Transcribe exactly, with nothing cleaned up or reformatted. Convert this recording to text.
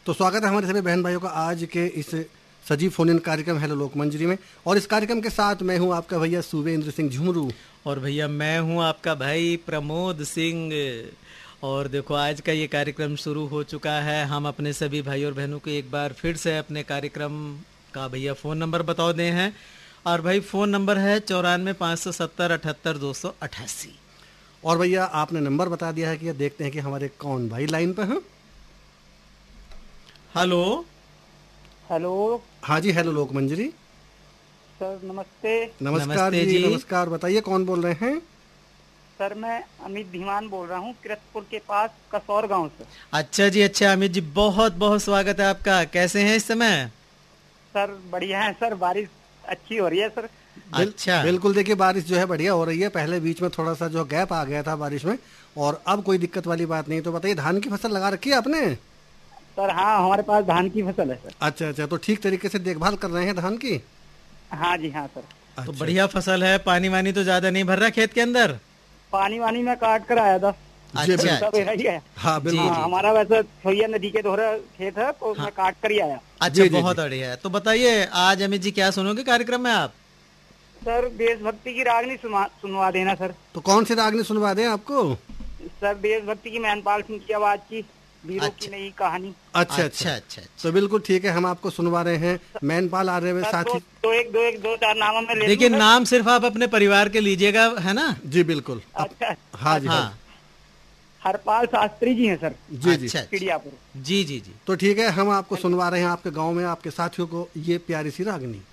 तो स्वागत है हमारे सभी बहन भाइयों का आज के इस सजीव फोन इन कार्यक्रम हेलो लोक मंजरी में। और इस कार्यक्रम के साथ मैं हूं आपका भैया सुवेंद्र सिंह झुमरू। और भैया मैं हूं आपका भाई प्रमोद सिंह। और देखो आज का ये कार्यक्रम शुरू हो चुका है। हम अपने सभी भाई और बहनों को एक बार फिर से अपने कार्यक्रम का भैया फ़ोन नंबर बताओ दे हैं। और भाई फ़ोन नंबर है चौरानवे पाँच सौ सत्तर अठहत्तर दो सौ अट्ठासी। और भैया आपने नंबर बता दिया है कि देखते हैं कि हमारे कौन भाई लाइन पर हैं। Hello hello. हाँ जी, हेलो लोक मंजरी। सर नमस्ते। नमस्कार नमस्ते जी, जी। नमस्कार। बताइए कौन बोल रहे हैं। सर मैं अमित धीमान बोल रहा हूँ, किरतपुर के पास कसौर गांव से। अच्छा जी, अच्छा अमित जी, बहुत बहुत स्वागत है आपका। कैसे हैं इस समय? सर बढ़िया है सर, बारिश अच्छी हो रही है सर। बिल, अच्छा, बिल्कुल। देखिए बारिश जो है बढ़िया हो रही है। पहले बीच में थोड़ा सा जो गैप आ गया था बारिश में, और अब कोई दिक्कत वाली बात नहीं। तो बताइए धान की फसल लगा रखी है आपने? सर हाँ, हमारे पास धान की फसल है सर। अच्छा अच्छा, तो ठीक तरीके से देखभाल कर रहे हैं धान की? हाँ जी हाँ सर। तो अच्छा, बढ़िया फसल है। पानी वानी तो ज्यादा नहीं भर रहा खेत के अंदर? पानी वानी में काट कर आया था। जी, अच्छा सब अच्छा यही है। हाँ जी, बिल्कुल। हाँ, हमारा वैसे छोइया नदी के दोहरा खेत है, तो उसमें काट कर ही आया। अच्छा, जी, जी, बहुत बढ़िया है। तो बताइए आज अमित जी क्या सुनोगे कार्यक्रम में आप? सर देशभक्ति की रागनी सुनवा सुनवा देना सर। तो कौन सी रागनी सुनवा दें आपको? सर देशभक्ति की मैनपाल सिंह की आवाज की वीरों की अच्छा। नई कहानी। अच्छा अच्छा अच्छा अच्छा तो बिल्कुल ठीक है, हम आपको सुनवा रहे हैं। मैनपाल आ रहे हुए सर दो, साथी। दो एक दो एक दो चार नामों में ले देखिए लूं सर? नाम सिर्फ आप अपने परिवार के लीजिएगा, है ना? जी बिल्कुल। अब- अच्छा। हाँ जी, हाँ हाँ, हरपाल शास्त्री जी हैं सर, जी जी। अच्छा अच्छा। चिड़ियापुर। जी जी जी। तो ठीक है, हम आपको सुनवा रहे हैं आपके गांव में आपके साथियों को ये प्यारी सी रागनी।